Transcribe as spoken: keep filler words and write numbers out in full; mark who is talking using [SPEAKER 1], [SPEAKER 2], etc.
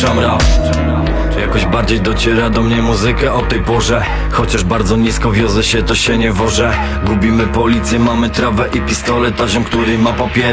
[SPEAKER 1] włączam rap. Jakoś bardziej dociera do mnie muzyka o tej porze. Chociaż bardzo nisko wiozę się, to się nie wożę. Gubimy policję, mamy trawę i pistolet, a ziom, który ma papiery,